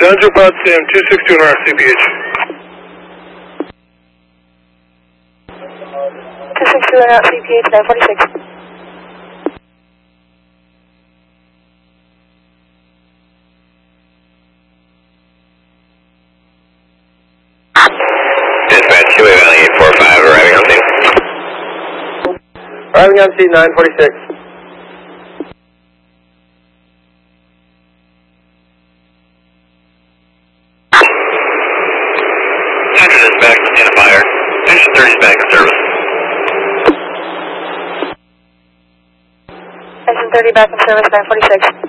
Dodger Potsdam 262 on RCPH. 262 on RCPH 946. Dispatch, Huey Valley 845, arriving on scene. Arriving on scene 946. Central dispatch, in a fire. Engine 30 is back in service. Engine 30 back in service 946.